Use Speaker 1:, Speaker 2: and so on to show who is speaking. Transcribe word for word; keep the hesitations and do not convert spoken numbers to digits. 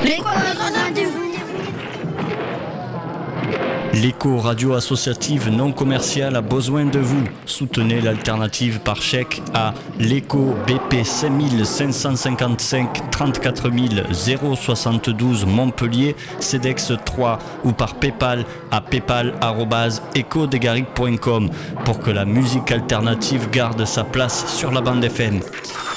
Speaker 1: L'écho alternative.
Speaker 2: L'écho radio associative non commerciale a besoin de vous. Soutenez l'alternative par chèque à l'écho B P cinq cinq cent cinquante-cinq trente-quatre mille soixante-douze Montpellier, CEDEX trois ou par Paypal à paypal arobase echo degaric point com pour que la musique alternative garde sa place sur la bande F M.